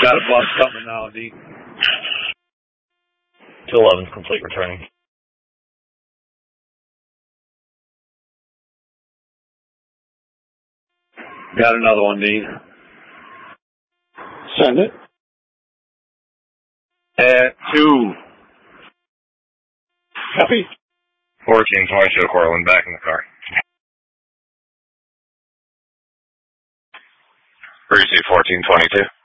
Got a bus coming now, D. 211's complete returning. Got another one, D. Send it. At 2. Copy. 1422 Cortland, back in the car. Receive 1422.